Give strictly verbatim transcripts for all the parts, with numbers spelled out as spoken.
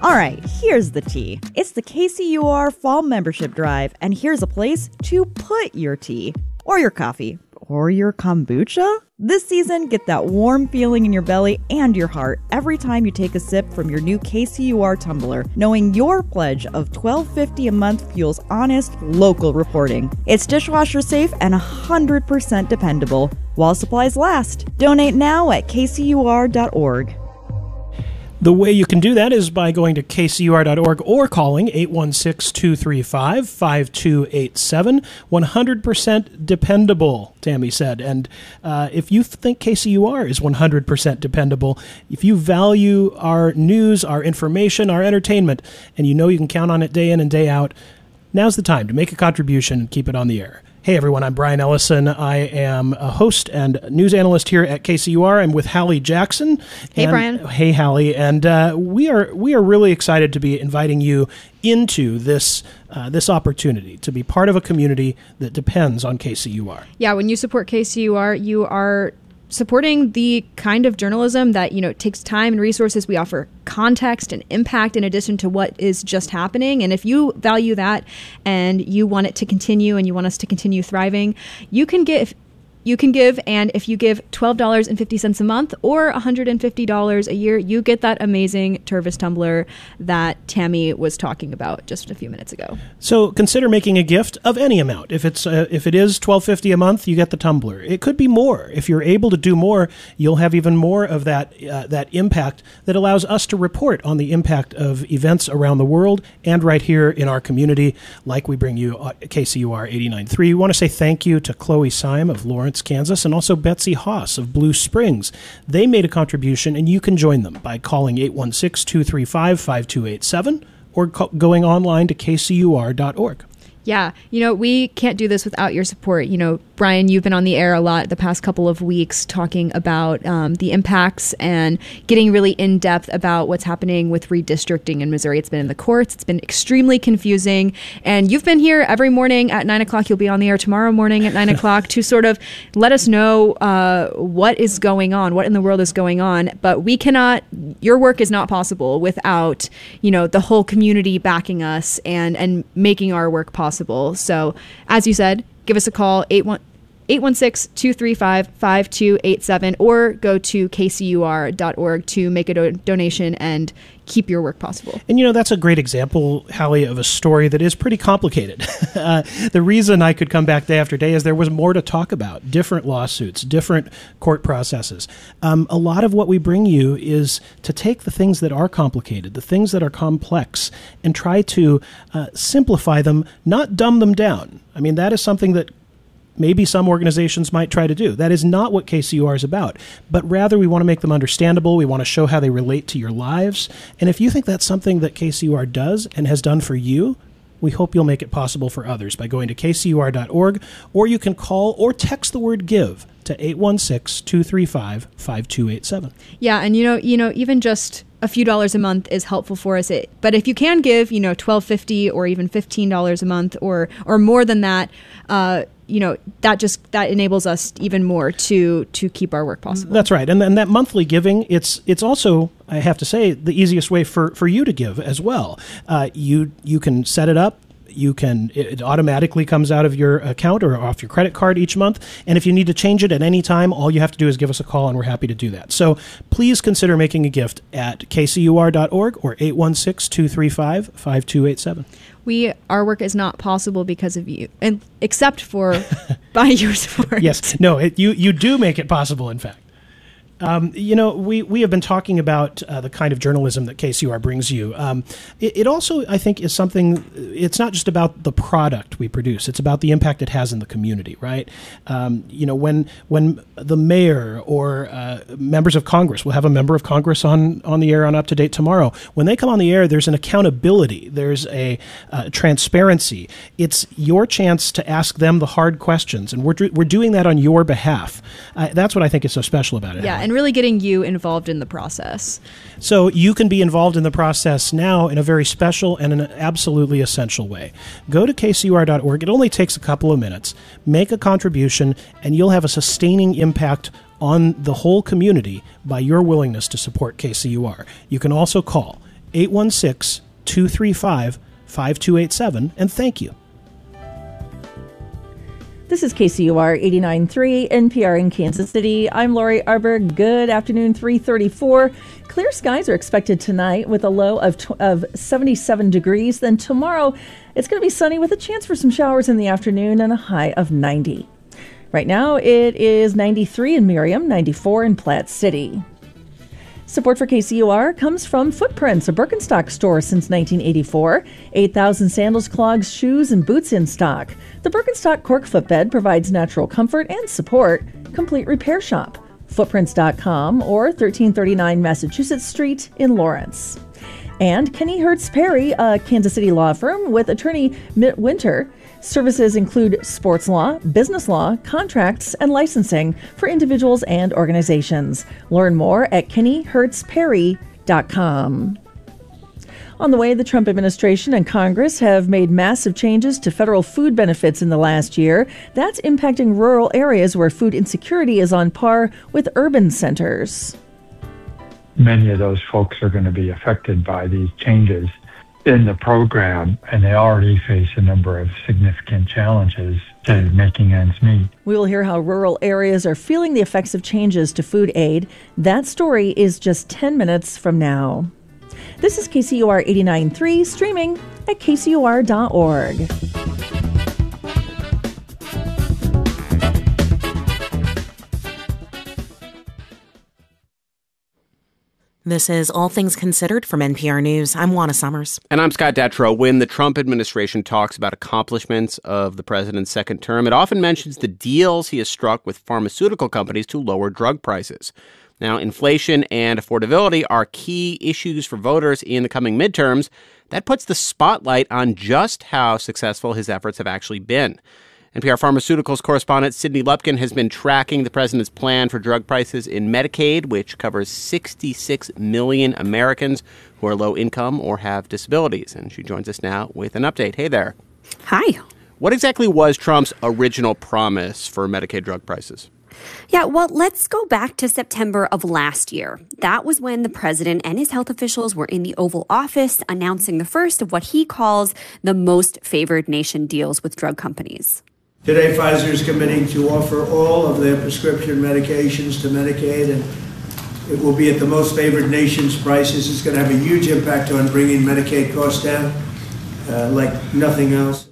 All right, here's the tea. It's the K C U R Fall Membership Drive, and here's a place to put your tea, or your coffee, or your kombucha. This season, get that warm feeling in your belly and your heart every time you take a sip from your new K C U R tumbler, knowing your pledge of twelve fifty a month fuels honest, local reporting. It's dishwasher safe and one hundred percent dependable, while supplies last. Donate now at K C U R dot org. The way you can do that is by going to K C U R dot org or calling eight one six, two three five, five two eight seven. one hundred percent dependable, Tammy said. And uh, if you think K C U R is one hundred percent dependable, if you value our news, our information, our entertainment, and you know you can count on it day in and day out, now's the time to make a contribution and keep it on the air. Hey everyone, I'm Brian Ellison. I am a host and news analyst here at K C U R. I'm with Hallie Jackson. Hey and, Brian. Hey Hallie, and uh, we are we are really excited to be inviting you into this uh, this opportunity to be part of a community that depends on K C U R. Yeah, when you support K C U R, you are supporting the kind of journalism that, you know, takes time and resources. We offer context and impact in addition to what is just happening. And if you value that and you want it to continue and you want us to continue thriving, you can give You can give, and if you give twelve dollars and fifty cents a month or one hundred fifty dollars a year, you get that amazing Tervis tumbler that Tammy was talking about just a few minutes ago. So consider making a gift of any amount. If it's uh, if it is twelve fifty a month, you get the tumbler. It could be more. If you're able to do more, you'll have even more of that uh, that impact that allows us to report on the impact of events around the world and right here in our community, like we bring you at K C U R eighty-nine point three. We want to say thank you to Chloe Syme of Lawrence, Kansas, and also Betsy Haas of Blue Springs. They made a contribution, and you can join them by calling eight one six, two three five, five two eight seven or co- going online to K C U R dot org. Yeah, you know, we can't do this without your support. You know, Brian, you've been on the air a lot the past couple of weeks talking about um, the impacts and getting really in depth about what's happening with redistricting in Missouri. It's been in the courts. It's been extremely confusing. And you've been here every morning at nine o'clock. You'll be on the air tomorrow morning at nine o'clock to sort of let us know uh, what is going on, what in the world is going on. But we cannot, your work is not possible without, you know, the whole community backing us and, and making our work possible. So, as you said, give us a call, eight one six, two three five, five two eight seven, or go to K C U R dot org to make a do- donation and keep your work possible. And, you know, that's a great example, Hallie, of a story that is pretty complicated. uh, the reason I could come back day after day is there was more to talk about, different lawsuits, different court processes. Um, a lot of what we bring you is to take the things that are complicated, the things that are complex, and try to uh, simplify them, not dumb them down. I mean, that is something that maybe some organizations might try to do. That is not what K C U R is about, but rather we want to make them understandable. We want to show how they relate to your lives. And if you think that's something that K C U R does and has done for you, we hope you'll make it possible for others by going to K C U R dot org, or you can call or text the word GIVE to eight one six, two three five, five two eight seven. Yeah, and you know, you know, even just a few dollars a month is helpful for us. It, but if you can give, you know, twelve fifty or even fifteen dollars a month or or more than that, uh, you know, that just that enables us even more to to keep our work possible. That's right. And then that monthly giving, it's it's also, I have to say, the easiest way for, for you to give as well. Uh, you you can set it up. You can, it automatically comes out of your account or off your credit card each month. And if you need to change it at any time, all you have to do is give us a call and we're happy to do that. So please consider making a gift at K C U R dot org or eight one six, two three five, five two eight seven. We, our work is not possible because of you, and except for by your support. Yes. No, it, you, you do make it possible, in fact. Um, you know, we, we have been talking about uh, the kind of journalism that K C U R brings you. Um, it, it also, I think, is something, it's not just about the product we produce, it's about the impact it has in the community, right? Um, you know, when when the mayor or uh, members of Congress, we'll have a member of Congress on, on the air on Up to Date tomorrow, when they come on the air, there's an accountability, there's a uh, transparency. It's your chance to ask them the hard questions, and we're, we're doing that on your behalf. Uh, that's what I think is so special about it. Yeah. And really getting you involved in the process. So you can be involved in the process now in a very special and an absolutely essential way. Go to K C U R dot org. It only takes a couple of minutes. Make a contribution, and you'll have a sustaining impact on the whole community by your willingness to support K C U R. You can also call eight one six, two three five, five two eight seven, and thank you. This is K C U R eighty-nine point three N P R in Kansas City. I'm Lori Arbor. Good afternoon, three thirty-four. Clear skies are expected tonight with a low of tw- of seventy-seven degrees. Then tomorrow, it's going to be sunny with a chance for some showers in the afternoon and a high of ninety. Right now, it is ninety-three in Miriam, ninety-four in Platte City. Support for K C U R comes from Footprints, a Birkenstock store since nineteen eighty-four. eight thousand sandals, clogs, shoes, and boots in stock. The Birkenstock cork footbed provides natural comfort and support. Complete repair shop. Footprints dot com or thirteen thirty-nine Massachusetts Street in Lawrence. And Kenny Hertz Perry, a Kansas City law firm with attorney Mitt Winter. Services include sports law, business law, contracts, and licensing for individuals and organizations. Learn more at kenny hertz perry dot com. On the way, the Trump administration and Congress have made massive changes to federal food benefits in the last year. That's impacting rural areas where food insecurity is on par with urban centers. Many of those folks are going to be affected by these changes in the program, and they already face a number of significant challenges to making ends meet. We will hear how rural areas are feeling the effects of changes to food aid. That story is just ten minutes from now. This is K C U R eighty-nine point three, streaming at K C U R dot org. This is All Things Considered from N P R News. I'm Juana Summers. And I'm Scott Detrow. When the Trump administration talks about accomplishments of the president's second term, it often mentions the deals he has struck with pharmaceutical companies to lower drug prices. Now, inflation and affordability are key issues for voters in the coming midterms. That puts the spotlight on just how successful his efforts have actually been. N P R Pharmaceuticals correspondent Sydney Lupkin has been tracking the president's plan for drug prices in Medicaid, which covers sixty-six million Americans who are low income or have disabilities. And she joins us now with an update. Hey there. Hi. What exactly was Trump's original promise for Medicaid drug prices? Yeah, well, let's go back to September of last year. That was when the president and his health officials were in the Oval Office announcing the first of what he calls the most favored nation deals with drug companies. Today, Pfizer is committing to offer all of their prescription medications to Medicaid, and it will be at the most favored nation's prices. It's going to have a huge impact on bringing Medicaid costs down uh, like nothing else.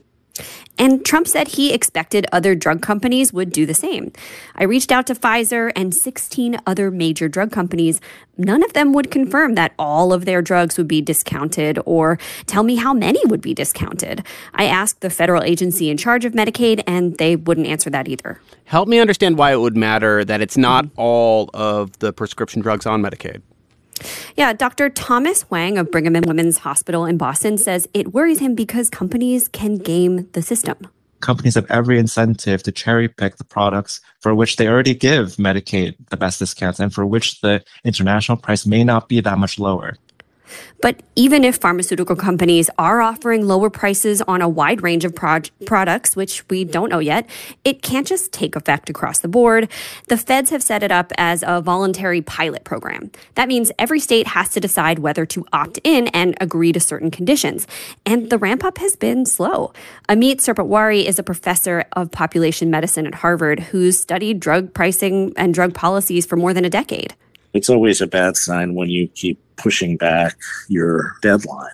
And Trump said he expected other drug companies would do the same. I reached out to Pfizer and sixteen other major drug companies. None of them would confirm that all of their drugs would be discounted or tell me how many would be discounted. I asked the federal agency in charge of Medicaid, and they wouldn't answer that either. Help me understand why it would matter that it's not all of the prescription drugs on Medicaid. Yeah, Doctor Thomas Huang of Brigham and Women's Hospital in Boston says it worries him because companies can game the system. Companies have every incentive to cherry pick the products for which they already give Medicaid the best discounts and for which the international price may not be that much lower. But even if pharmaceutical companies are offering lower prices on a wide range of pro- products, which we don't know yet, it can't just take effect across the board. The feds have set it up as a voluntary pilot program. That means every state has to decide whether to opt in and agree to certain conditions. And the ramp up has been slow. Amit Sirpatwari is a professor of population medicine at Harvard who's studied drug pricing and drug policies for more than a decade. It's always a bad sign when you keep pushing back your deadline.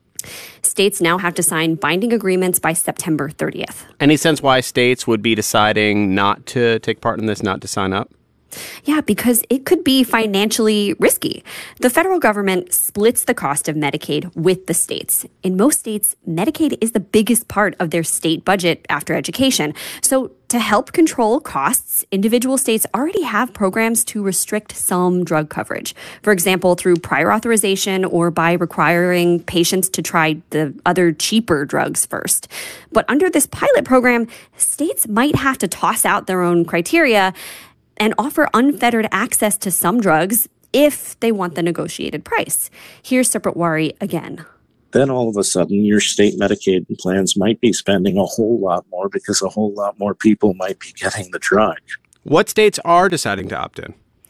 States now have to sign binding agreements by September thirtieth. Any sense why states would be deciding not to take part in this, not to sign up? Yeah, because it could be financially risky. The federal government splits the cost of Medicaid with the states. In most states, Medicaid is the biggest part of their state budget after education. So to help control costs, individual states already have programs to restrict some drug coverage. For example, through prior authorization or by requiring patients to try the other cheaper drugs first. But under this pilot program, states might have to toss out their own criteria and offer unfettered access to some drugs if they want the negotiated price. Here's Sirpatwari again. Then all of a sudden, your state Medicaid plans might be spending a whole lot more because a whole lot more people might be getting the drug. What states are deciding to opt in?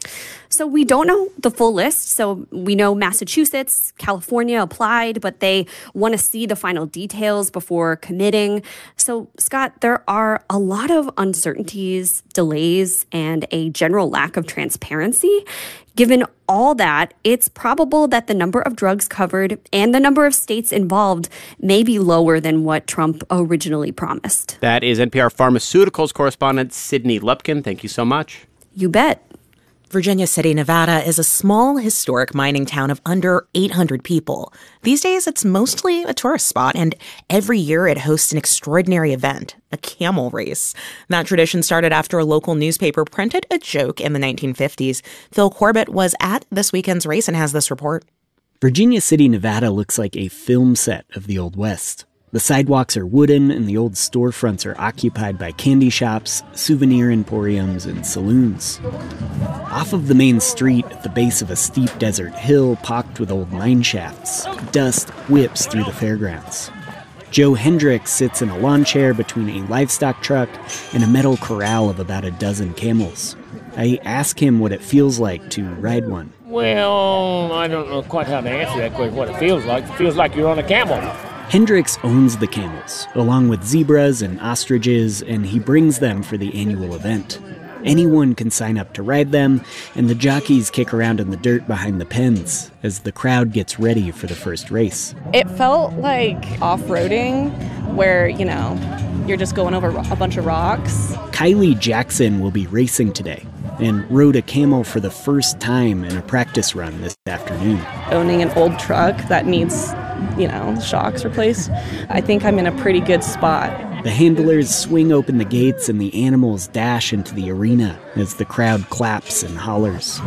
So we don't know the full list. So we know Massachusetts, California applied, but they want to see the final details before committing. So, Scott, there are a lot of uncertainties, delays, and a general lack of transparency. Given all that, it's probable that the number of drugs covered and the number of states involved may be lower than what Trump originally promised. That is N P R Pharmaceuticals correspondent Sydney Lupkin. Thank you so much. You bet. Virginia City, Nevada is a small, historic mining town of under eight hundred people. These days, it's mostly a tourist spot, and every year it hosts an extraordinary event, a camel race. That tradition started after a local newspaper printed a joke in the nineteen fifties. Phil Corbett was at this weekend's race and has this report. Virginia City, Nevada looks like a film set of the Old West. The sidewalks are wooden, and the old storefronts are occupied by candy shops, souvenir emporiums, and saloons. Off of the main street, at the base of a steep desert hill pocked with old mine shafts, dust whips through the fairgrounds. Joe Hendricks sits in a lawn chair between a livestock truck and a metal corral of about a dozen camels. I ask him what it feels like to ride one. Well, I don't know quite how to answer that question, what it feels like. It feels like you're on a camel. Hendricks owns the camels, along with zebras and ostriches, and he brings them for the annual event. Anyone can sign up to ride them, and the jockeys kick around in the dirt behind the pens as the crowd gets ready for the first race. It felt like off-roading, where, you know, you're just going over a bunch of rocks. Kylie Jackson will be racing today and rode a camel for the first time in a practice run this afternoon. Owning an old truck that needs, you know, shocks replaced, I think I'm in a pretty good spot. The handlers swing open the gates and the animals dash into the arena as the crowd claps and hollers.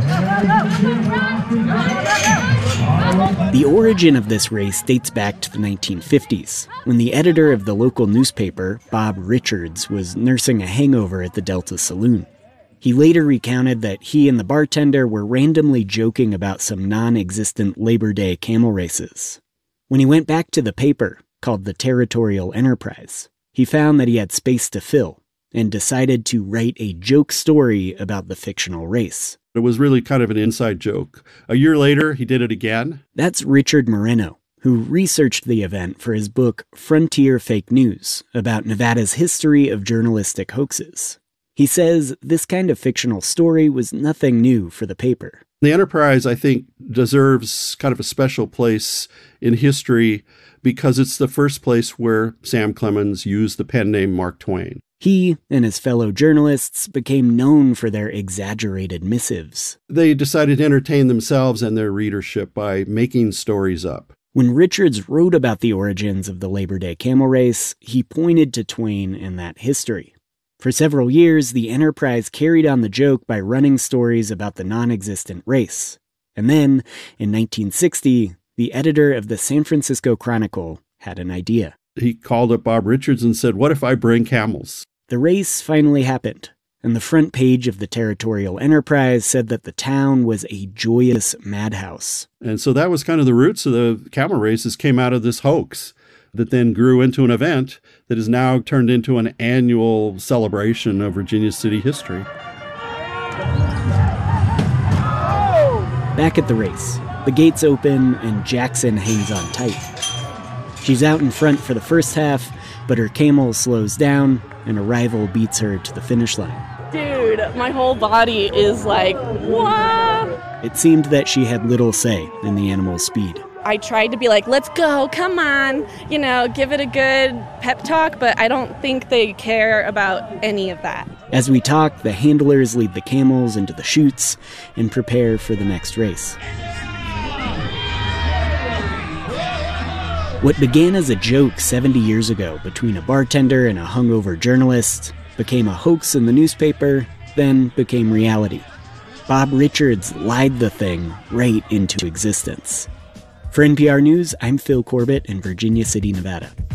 The origin of this race dates back to the nineteen fifties, when the editor of the local newspaper, Bob Richards, was nursing a hangover at the Delta Saloon. He later recounted that he and the bartender were randomly joking about some non-existent Labor Day camel races. When he went back to the paper, called the Territorial Enterprise, he found that he had space to fill and decided to write a joke story about the fictional race. It was really kind of an inside joke. A year later, he did it again. That's Richard Moreno, who researched the event for his book Frontier Fake News, about Nevada's history of journalistic hoaxes. He says this kind of fictional story was nothing new for the paper. The Enterprise, I think, deserves kind of a special place in history because it's the first place where Sam Clemens used the pen name Mark Twain. He and his fellow journalists became known for their exaggerated missives. They decided to entertain themselves and their readership by making stories up. When Richards wrote about the origins of the Labor Day camel race, he pointed to Twain and that history. For several years, the Enterprise carried on the joke by running stories about the non-existent race. And then, in nineteen sixty, the editor of the San Francisco Chronicle had an idea. He called up Bob Richards and said, "What if I bring camels?" The race finally happened, and the front page of the Territorial Enterprise said that the town was a joyous madhouse. And so that was kind of the roots of the camel races, came out of this hoax that then grew into an event that is now turned into an annual celebration of Virginia City history. Back at the race, the gates open and Jackson hangs on tight. She's out in front for the first half, but her camel slows down and a rival beats her to the finish line. Dude, my whole body is like, what? It seemed that she had little say in the animal's speed. I tried to be like, let's go, come on, you know, give it a good pep talk, but I don't think they care about any of that. As we talk, the handlers lead the camels into the chutes and prepare for the next race. What began as a joke seventy years ago between a bartender and a hungover journalist became a hoax in the newspaper, then became reality. Bob Richards lied the thing right into existence. For N P R News, I'm Phil Corbett in Virginia City, Nevada.